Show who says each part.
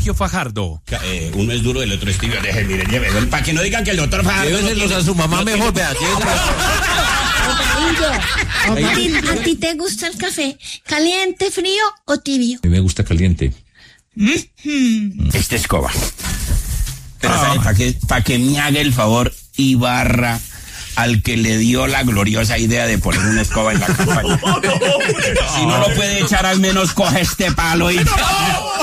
Speaker 1: Sergio Fajardo.
Speaker 2: Uno es duro, el otro es tibio. Mire, llévelo, para que no digan que el doctor Fajardo...
Speaker 3: Lléveselos a su mamá mejor, vea.
Speaker 4: ¿A ti te gusta el café caliente, frío o tibio?
Speaker 3: A mí me gusta caliente.
Speaker 2: Esta escoba. Pero ¿sabe para que me haga el favor y barra al que le dio la gloriosa idea de poner una escoba en la campaña? Si no lo puede echar, al menos coge este palo y...